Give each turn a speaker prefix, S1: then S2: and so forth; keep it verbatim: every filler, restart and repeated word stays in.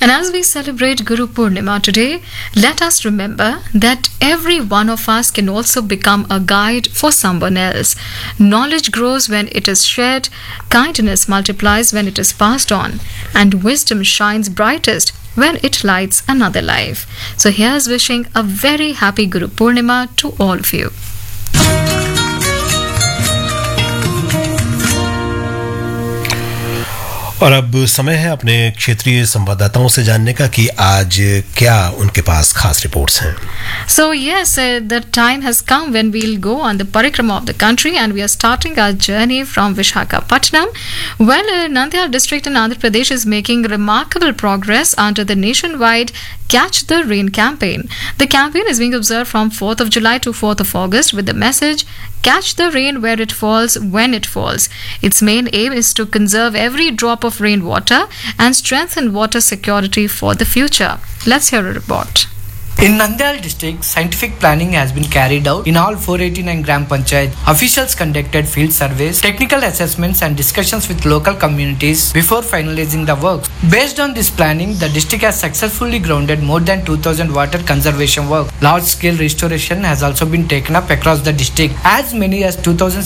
S1: And as we celebrate Guru Purnima today, let us remember that every one of us can also become a guide for someone else. Knowledge grows when it is shared, kindness multiplies when it is passed on, and wisdom shines brightest when it lights another life. So here's wishing a very happy Guru Purnima to all of you.
S2: और अब समय है अपने क्षेत्रीय संवाददाताओं से जानने का कि आज क्या उनके पास खास रिपोर्ट्स हैं.
S1: So yes, uh, the time has come when we'll go on the parikrama of the country, and we are starting our journey from Visakhapatnam. Well, uh, Nandyal district in Andhra Pradesh is making remarkable progress under the nationwide Catch the Rain campaign. The campaign is being observed from fourth of July to fourth of August with the message "Catch the rain where it falls, when it falls." Its main aim is to conserve every drop of rainwater and strengthen water security for the future. Let's hear a report.
S3: In Nandyal district, scientific planning has been carried out in all four hundred eighty-nine Gram Panchayat. Officials conducted field surveys, technical assessments and discussions with local communities before finalizing the works. Based on this planning, the district has successfully grounded more than two thousand water conservation work. Large-scale restoration has also been taken up across the district. As many as two thousand